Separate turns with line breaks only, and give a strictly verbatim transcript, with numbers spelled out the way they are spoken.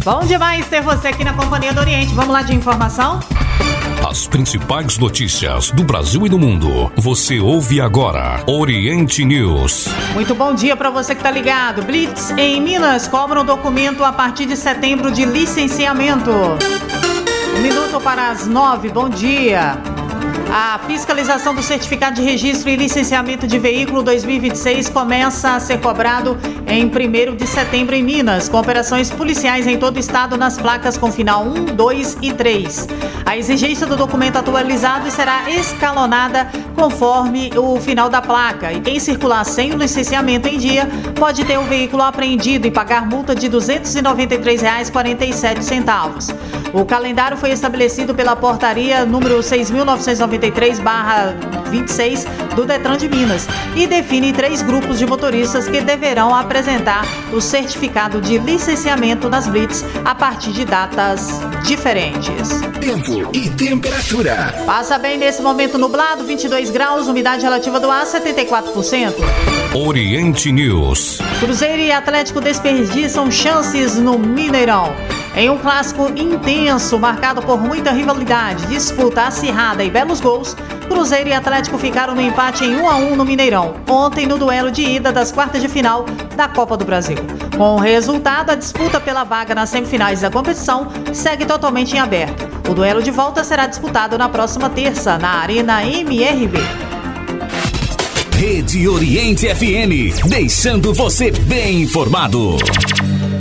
Bom demais ter você aqui na Companhia do Oriente. Vamos lá de informação?
As principais notícias do Brasil e do mundo. Você ouve agora Oriente News.
Muito bom dia para você que tá ligado. Blitz em Minas cobra um documento a partir de setembro de licenciamento. Um minuto para as nove. Bom dia. A fiscalização do certificado de registro e licenciamento de veículo dois mil e vinte e seis começa a ser cobrado em primeiro de setembro em Minas, com operações policiais em todo o estado nas placas com final um, dois e três. A exigência do documento atualizado será escalonada conforme o final da placa, e quem circular sem o licenciamento em dia pode ter o veículo apreendido e pagar multa de duzentos e noventa e três reais e quarenta e sete centavos. O calendário foi estabelecido pela portaria número seis mil novecentos e noventa e três barra vinte e seis do Detran de Minas e define três grupos de motoristas que deverão apresentar o certificado de licenciamento nas blitz a partir de datas diferentes.
Tempo e temperatura.
Passa bem nesse momento nublado, vinte e dois graus, umidade relativa do ar setenta e quatro por cento.
Oriente News.
Cruzeiro e Atlético desperdiçam chances no Mineirão. Em um clássico intenso, marcado por muita rivalidade, disputa acirrada e belos gols, Cruzeiro e Atlético ficaram no empate em um a um no Mineirão, ontem no duelo de ida das quartas de final da Copa do Brasil. Com o resultado, a disputa pela vaga nas semifinais da competição segue totalmente em aberto. O duelo de volta será disputado na próxima terça, na Arena M R V.
Rede Oriente F M, deixando você bem informado.